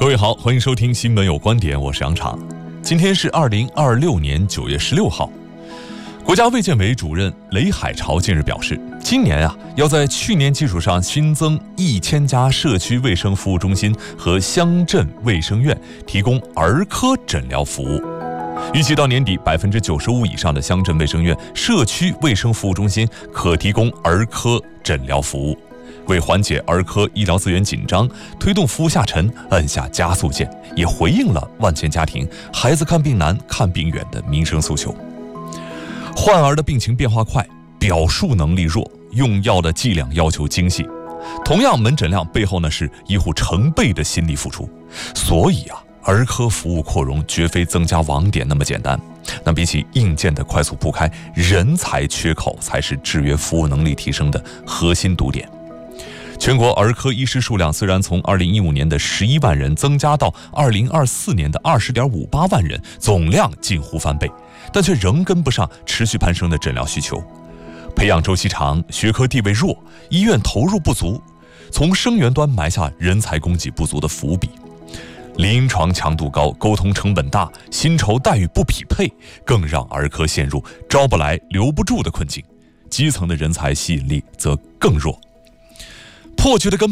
各位好，欢迎收听新闻有观点，我是杨畅。今天是2026年9月16号。国家卫健委主任雷海潮近日表示，今年要在去年基础上新增1000家社区卫生服务中心和乡镇卫生院，提供儿科诊疗服务。预计到年底，95%以上的乡镇卫生院、社区卫生服务中心可提供儿科诊疗服务。为缓解儿科医疗资源紧张，推动服务下沉，按下加速键，也回应了万千家庭孩子看病难、看病远的民生诉求。患儿的病情变化快，表述能力弱，用药的剂量要求精细，同样门诊量背后是医护成倍的心力付出。所以儿科服务扩容绝非增加网点那么简单。那比起硬件的快速铺开，人才缺口才是制约服务能力提升的核心堵点。全国儿科医师数量虽然从2015年的11万人增加到2024年的20.58万人，总量近乎翻倍，但却仍跟不上持续攀升的诊疗需求。培养周期长，学科地位弱，医院投入不足，从生源端埋下人才供给不足的伏笔。临床强度高，沟通成本大，薪酬待遇不匹配，更让儿科陷入招不来留不住的困境。基层的人才吸引力则更弱。破局的根